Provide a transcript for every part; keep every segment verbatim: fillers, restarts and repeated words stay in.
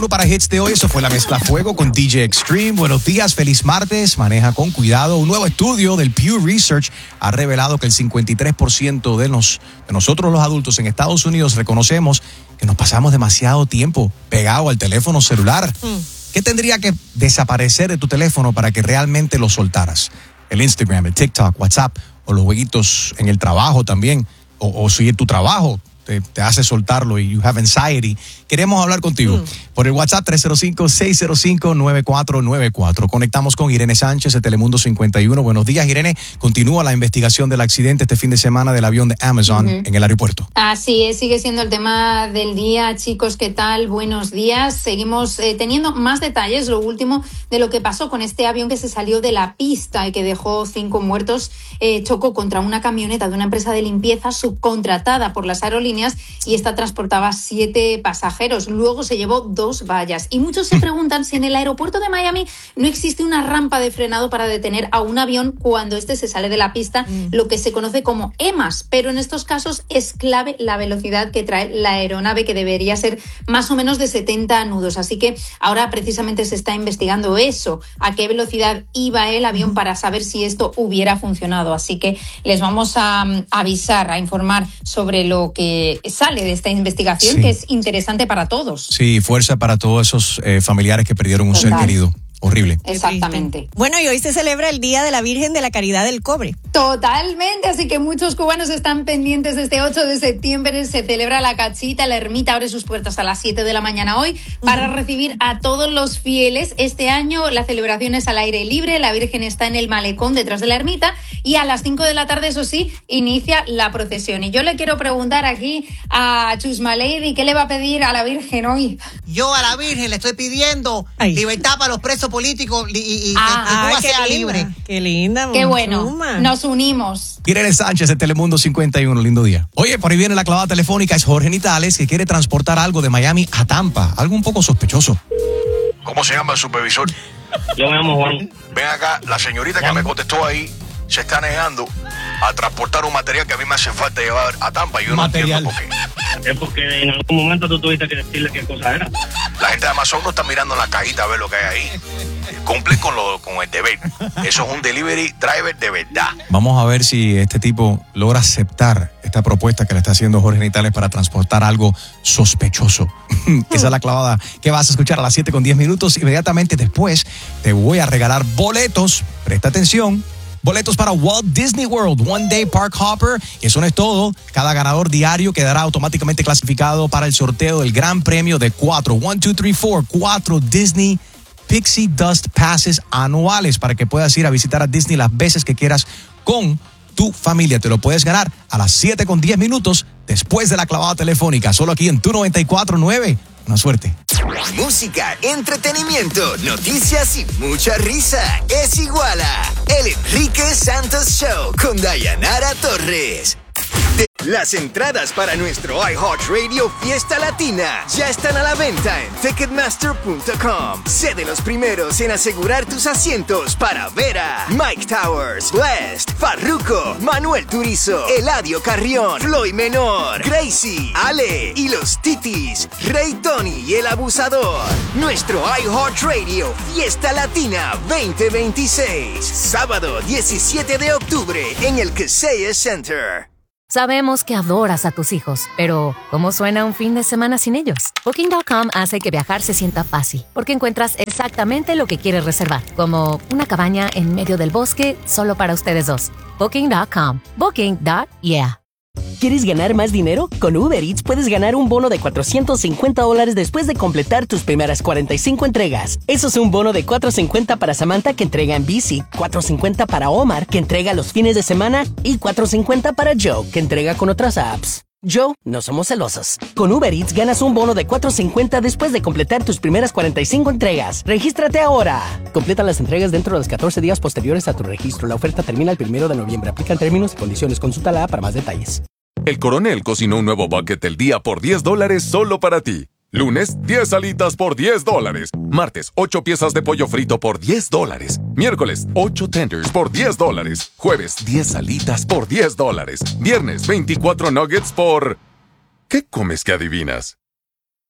Para hits de hoy, eso fue la mezcla Fuego con D J Extreme. Buenos días, feliz martes, maneja con cuidado. Un nuevo estudio del Pew Research ha revelado que el cincuenta y tres por ciento de, nos, de nosotros los adultos en Estados Unidos reconocemos que nos pasamos demasiado tiempo pegado al teléfono celular. Mm. ¿Qué tendría que desaparecer de tu teléfono para que realmente lo soltaras? El Instagram, el TikTok, WhatsApp o los jueguitos en el trabajo también, o, o si en tu trabajo Te, te hace soltarlo y you have anxiety. Queremos hablar contigo mm. por el WhatsApp tres cero cinco, seis cero cinco, nueve cuatro nueve cuatro. Conectamos con Irene Sánchez de Telemundo cincuenta y uno. Buenos días, Irene. Continúa la investigación del accidente este fin de semana del avión de Amazon uh-huh. en el aeropuerto. Así es, sigue siendo el tema del día. Chicos, ¿qué tal? Buenos días. Seguimos eh, teniendo más detalles, lo último de lo que pasó con este avión que se salió de la pista y que dejó cinco muertos. Eh, chocó contra una camioneta de una empresa de limpieza subcontratada por las aerolíneas y esta transportaba siete pasajeros. Luego se llevó dos vallas. Y muchos se preguntan si en el aeropuerto de Miami no existe una rampa de frenado para detener a un avión cuando este se sale de la pista, mm. lo que se conoce como E M A S. Pero en estos casos es clave la velocidad que trae la aeronave, que debería ser más o menos de setenta nudos. Así que ahora precisamente se está investigando eso, a qué velocidad iba el avión para saber si esto hubiera funcionado. Así que les vamos a um, avisar, a informar sobre lo que sale de esta investigación, sí. que es interesante para todos. Sí, fuerza para todos esos eh, familiares que perdieron un Total. ser querido. Horrible. Exactamente. Bueno, y hoy se celebra el Día de la Virgen de la Caridad del Cobre. Totalmente, así que muchos cubanos están pendientes. Este ocho de septiembre se celebra la cachita. La ermita abre sus puertas a las siete de la mañana hoy para uh-huh. recibir a todos los fieles. Este año la celebración es al aire libre. La Virgen está en el malecón detrás de la ermita y a las cinco de la tarde, eso sí, inicia la procesión. Y yo le quiero preguntar aquí a Chusma Lady, ¿qué le va a pedir a la Virgen hoy? Yo a la Virgen le estoy pidiendo Ay. libertad para los presos políticos y, y, y ah, que Cuba ah, sea linda, libre. Qué linda. Qué bueno. Nos unimos. Irene Sánchez de Telemundo cincuenta y uno. Lindo día. Oye, por ahí viene la clavada telefónica. Es Jorge Nitales, que quiere transportar algo de Miami a Tampa. Algo un poco sospechoso. ¿Cómo se llama el supervisor? Yo me llamo Juan. Ven acá, la señorita Juan. que me contestó ahí se está negando a transportar un material que a mí me hace falta llevar a Tampa y yo material. no entiendo por qué. Es porque en algún momento tú tuviste que decirle qué cosa era. La gente de Amazon no está mirando en la cajita a ver lo que hay ahí. Cumple con, lo, con el deber. Eso es un delivery driver de verdad. Vamos a ver si este tipo logra aceptar esta propuesta que le está haciendo Jorge Nitales para transportar algo sospechoso. Esa es la clavada que vas a escuchar a las siete con diez minutos. Inmediatamente después te voy a regalar boletos. Presta atención. Boletos para Walt Disney World, One Day Park Hopper. Y eso no es todo. Cada ganador diario quedará automáticamente clasificado para el sorteo del gran premio de cuatro, one, two, three, four, cuatro Disney Pixie Dust Passes anuales para que puedas ir a visitar a Disney las veces que quieras con tu familia. Te lo puedes ganar a las siete con diez minutos después de la clavada telefónica. Solo aquí en Tu noventa y cuatro punto nueve. Una suerte. Música, entretenimiento, noticias y mucha risa. Es igual a El Enrique Santos Show con Dayanara Torres. De las entradas para nuestro iHeartRadio Fiesta Latina ya están a la venta en Ticketmaster punto com. Sé de los primeros en asegurar tus asientos para ver a Mike Towers, Blessed, Farruko, Manuel Turizo, Eladio Carrión, Floyd Menor, Gracie, Ale y los Titis, Rey Tony y el Abusador. Nuestro iHeartRadio Fiesta Latina veinte veintiséis, sábado diecisiete de octubre en el Kaseya Center. Sabemos que adoras a tus hijos, pero ¿cómo suena un fin de semana sin ellos? Booking punto com hace que viajar se sienta fácil, porque encuentras exactamente lo que quieres reservar, como una cabaña en medio del bosque solo para ustedes dos. Booking punto com. Booking. Yeah. ¿Quieres ganar más dinero? Con Uber Eats puedes ganar un bono de cuatrocientos cincuenta dólares después de completar tus primeras cuarenta y cinco entregas. Eso es un bono de cuatrocientos cincuenta para Samantha, que entrega en bici, cuatrocientos cincuenta para Omar, que entrega los fines de semana, y cuatrocientos cincuenta para Joe, que entrega con otras apps. Joe, no somos celosos. Con Uber Eats ganas un bono de cuatrocientos cincuenta después de completar tus primeras cuarenta y cinco entregas. ¡Regístrate ahora! Completa las entregas dentro de los catorce días posteriores a tu registro. La oferta termina el primero de noviembre. Aplican términos y condiciones. Consulta la app para más detalles. El Coronel cocinó un nuevo bucket del día por diez dólares solo para ti. Lunes, diez alitas por diez dólares. Martes, ocho piezas de pollo frito por diez dólares. Miércoles, ocho tenders por diez dólares. Jueves, diez alitas por diez dólares. Viernes, veinticuatro nuggets por... ¿Qué comes que adivinas?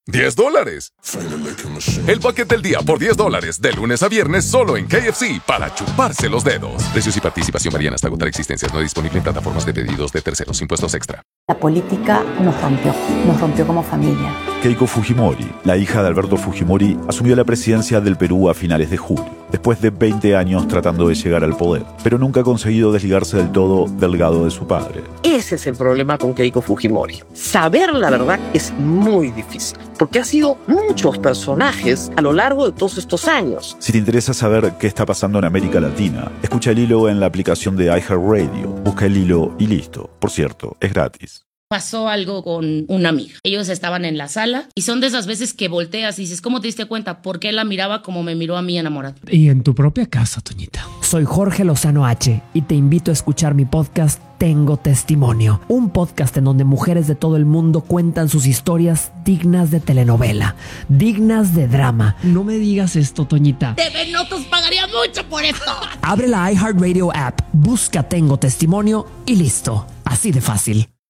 diez dólares. El paquete del día por diez dólares, de lunes a viernes, solo en K F C, para chuparse los dedos. Precios y participación varían hasta agotar existencias. No disponible en plataformas de pedidos de terceros. Impuestos extra. La política nos rompió, nos rompió como familia. Keiko Fujimori, la hija de Alberto Fujimori, asumió la presidencia del Perú a finales de julio, después de veinte años tratando de llegar al poder, pero nunca ha conseguido desligarse del todo del legado de su padre. Ese es el problema con Keiko Fujimori. Saber la verdad es muy difícil, porque ha sido muchos personajes a lo largo de todos estos años. Si te interesa saber qué está pasando en América Latina, escucha El Hilo en la aplicación de iHeartRadio. Busca El Hilo y listo. Por cierto, es gratis. Pasó algo con una amiga. Ellos estaban en la sala y son de esas veces que volteas y dices, ¿cómo te diste cuenta? ¿Por qué la miraba como me miró a mí enamorada? Y en tu propia casa, Toñita. Soy Jorge Lozano H y te invito a escuchar mi podcast Tengo Testimonio, un podcast en donde mujeres de todo el mundo cuentan sus historias dignas de telenovela, dignas de drama. No me digas esto, Toñita. T V Notas pagaría mucho por esto. Abre la iHeartRadio app, busca Tengo Testimonio y listo. Así de fácil.